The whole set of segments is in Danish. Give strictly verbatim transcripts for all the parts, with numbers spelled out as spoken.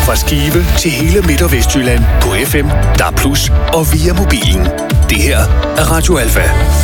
Fra Skive til hele Midt- og Vestjylland på F M, D A B plus, og via mobilen. Det her er Radio Alfa.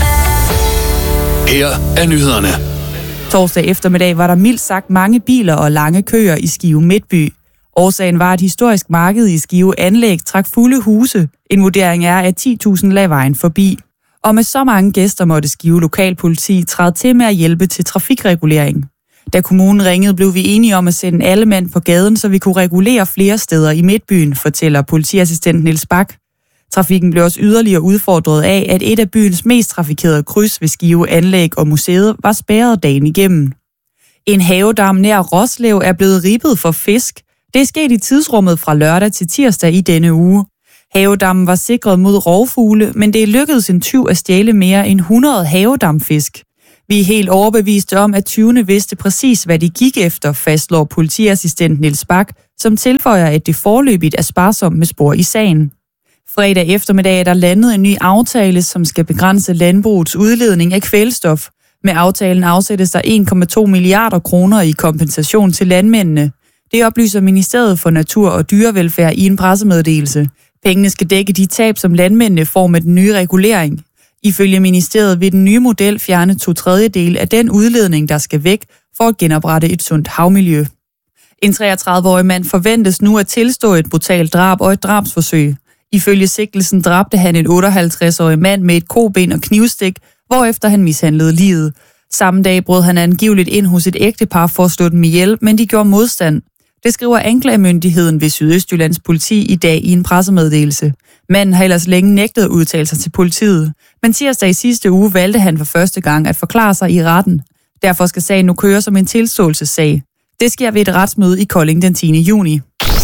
Her er nyhederne. Torsdag eftermiddag var der mildt sagt mange biler og lange køer i Skive Midtby. Årsagen var, at historisk marked i Skive Anlæg trak fulde huse. En vurdering er, at ti tusind lagde vejen forbi. Og med så mange gæster måtte Skive Lokalpoliti træde til med at hjælpe til trafikregulering. Da kommunen ringede, blev vi enige om at sende alle mænd på gaden, så vi kunne regulere flere steder i Midtbyen, fortæller politiassistent Niels Bak. Trafikken blev også yderligere udfordret af, at et af byens mest trafikerede kryds ved Skive Anlæg og museet var spærret dagen igennem. En havedam nær Roslev er blevet ribbet for fisk. Det er sket i tidsrummet fra lørdag til tirsdag i denne uge. Havedammen var sikret mod rovfugle, men det lykkedes en tyv at stjæle mere end hundrede havedamfisk. Vi er helt overbeviste om, at tyvene vidste præcis, hvad de gik efter, fastslår politiassistent Niels Bak, som tilføjer, at det foreløbigt er sparsomt med spor i sagen. Fredag eftermiddag er der landet en ny aftale, som skal begrænse landbrugets udledning af kvælstof. Med aftalen afsættes der en komma to milliarder kroner i kompensation til landmændene. Det oplyser Ministeriet for Natur og Dyrevelfærd i en pressemeddelelse. Pengene skal dække de tab, som landmændene får med den nye regulering. Ifølge ministeriet vil den nye model fjerne to tredjedel af den udledning, der skal væk for at genoprette et sundt havmiljø. En treogtredive-årig mand forventes nu at tilstå et brutalt drab og et drabsforsøg. Ifølge sigtelsen dræbte han en otteoghalvtreds-årig mand med et koben og knivstik, hvorefter han mishandlede livet. Samme dag brød han angiveligt ind hos et ægtepar for at slå dem ihjel, men de gjorde modstand. Det skriver anklagemyndigheden ved Sydøstjyllands politi i dag i en pressemeddelelse. Manden har ellers længe nægtet at udtale sig til politiet, men tirsdag i sidste uge valgte han for første gang at forklare sig i retten. Derfor skal sagen nu køre som en tilståelsessag. Det sker ved et retsmøde i Kolding den tiende juni.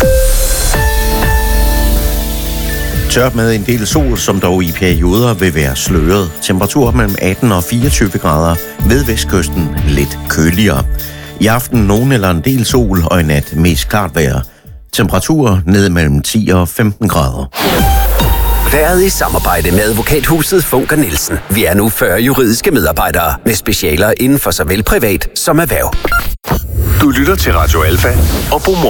Tørt med en del sol, som dog i perioder vil være sløret. Temperatur mellem atten og fireogtyve grader, ved vestkysten lidt køligere. I aften nogen eller en del sol og i nat mest klart vejr. Temperatur ned mellem ti og femten grader. Været i samarbejde med advokathuset Funker Nielsen. Vi er nu fyrre juridiske medarbejdere med specialer inden for såvel privat som erhverv. Du lytter til Radio Alfa og Bo